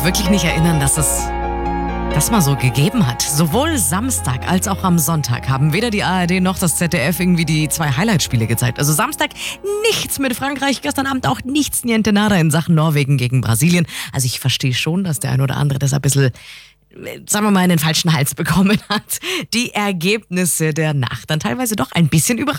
wirklich nicht erinnern, dass es das mal so gegeben hat. Sowohl Samstag als auch am Sonntag haben weder die ARD noch das ZDF irgendwie die 2 Highlight-Spiele gezeigt. Also Samstag nichts mit Frankreich, gestern Abend auch nichts, niente nada in Sachen Norwegen gegen Brasilien. Also ich verstehe schon, dass der ein oder andere das ein bisschen, sagen wir mal, in den falschen Hals bekommen hat. Die Ergebnisse der Nacht dann teilweise doch ein bisschen überraschend.